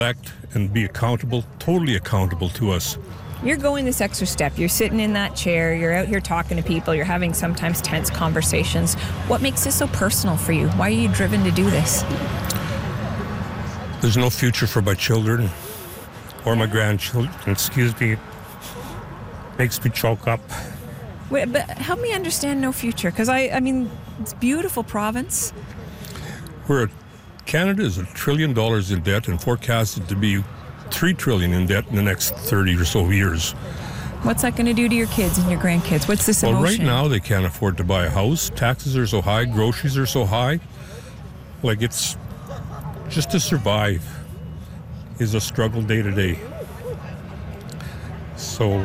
Act and be accountable, totally accountable to us. You're going this extra step. You're sitting in that chair. You're out here talking to people. You're having sometimes tense conversations. What makes this so personal for you? Why are you driven to do this? There's no future for my children or my grandchildren. Excuse me. Makes me choke up. Wait, but help me understand no future, because I mean, it's a beautiful province. Canada is $1 trillion in debt and forecasted to be $3 trillion in debt in the next 30 or so years. What's that going to do to your kids and your grandkids? What's this emotion? Well, right now they can't afford to buy a house. Taxes are so high. Groceries are so high. Like, it's just to survive is a struggle day to day. So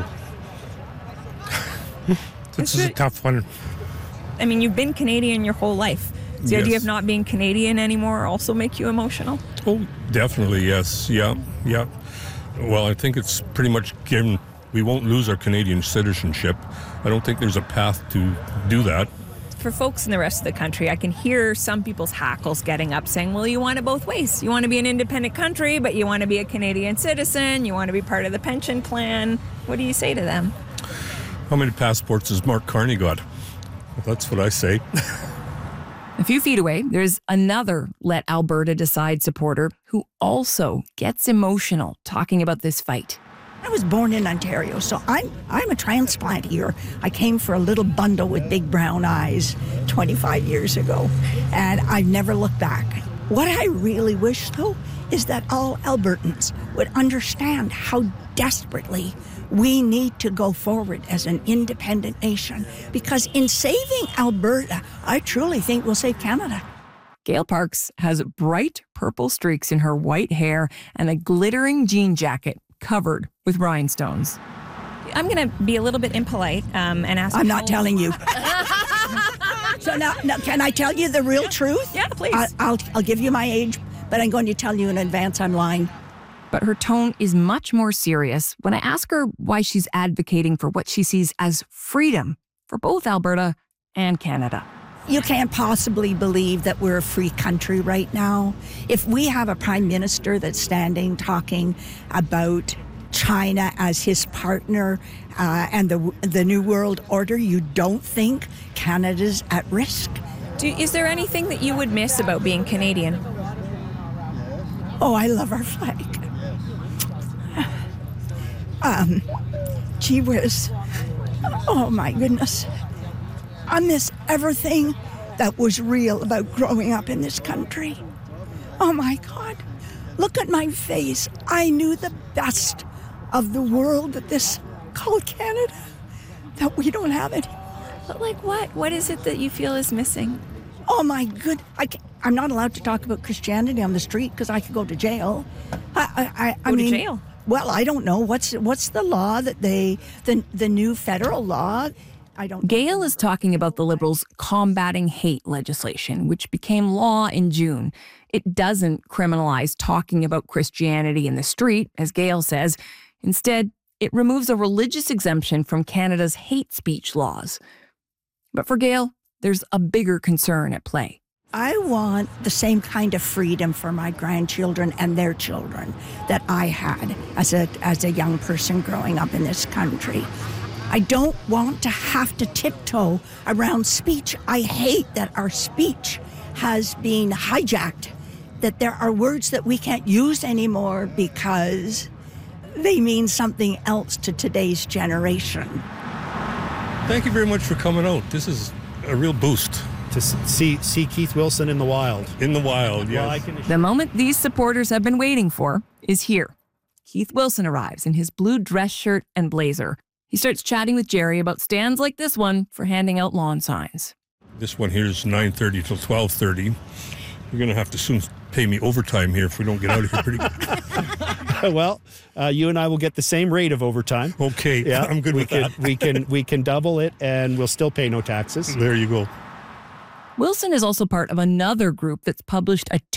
this is a tough one. I mean, you've been Canadian your whole life. Does the idea of not being Canadian anymore also make you emotional? Oh, definitely, yes. Yeah. Well, I think it's pretty much given. We won't lose our Canadian citizenship. I don't think there's a path to do that. For folks in the rest of the country, I can hear some people's hackles getting up saying, well, you want it both ways. You want to be an independent country, but you want to be a Canadian citizen. You want to be part of the pension plan. What do you say to them? How many passports has Mark Carney got? Well, that's what I say. A few feet away, there's another Let Alberta Decide supporter who also gets emotional talking about this fight. I was born in Ontario, so I'm a transplant here. I came for a little bundle with big brown eyes 25 years ago, and I've never looked back. What I really wish, though, is that all Albertans would understand how desperately we need to go forward as an independent nation, because in saving Alberta, I truly think we'll save Canada. Gail Parks has bright purple streaks in her white hair and a glittering jean jacket covered with rhinestones. I'm going to be a little bit impolite and ask. I'm not telling you. So now, can I tell you the real truth? Yeah, please. I'll give you my age, but I'm going to tell you in advance I'm lying. But her tone is much more serious when I ask her why she's advocating for what she sees as freedom for both Alberta and Canada. You can't possibly believe that we're a free country right now. If we have a prime minister that's standing talking about China as his partner and the New World Order, you don't think Canada's at risk? Is there anything that you would miss about being Canadian? Oh, I love our flag. Gee whiz. Oh, my goodness. I miss everything that was real about growing up in this country. Oh, my God. Look at my face. I knew the best of the world that this called Canada that we don't have anymore. But like what? What is it that you feel is missing? Oh, my good. I'm not allowed to talk about Christianity on the street because I could go to jail. I Go mean, to jail? Well, I don't know. What's the law that the new federal law? I don't. Gail is talking about the Liberals' combating hate legislation, which became law in June. It doesn't criminalize talking about Christianity in the street, as Gail says. Instead, it removes a religious exemption from Canada's hate speech laws. But for Gail, there's a bigger concern at play. I want the same kind of freedom for my grandchildren and their children that I had as a young person growing up in this country. I don't want to have to tiptoe around speech. I hate that our speech has been hijacked, that there are words that we can't use anymore because they mean something else to today's generation. Thank you very much for coming out. This is a real boost. To see Keith Wilson in the wild. In the wild, yes. The moment these supporters have been waiting for is here. Keith Wilson arrives in his blue dress shirt and blazer. He starts chatting with Jerry about stands like this one for handing out lawn signs. This one here is 9:30 till 12:30. You're going to have to soon pay me overtime here if we don't get out of here pretty quick. Well, you and I will get the same rate of overtime. Okay, yeah, I'm good with that. We can double it and we'll still pay no taxes. There you go. Wilson is also part of another group that's published a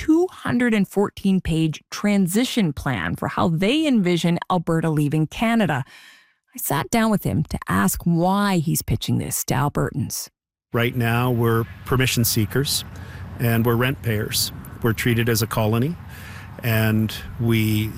214-page transition plan for how they envision Alberta leaving Canada. I sat down with him to ask why he's pitching this to Albertans. Right now, we're permission seekers and we're rent payers. We're treated as a colony. and we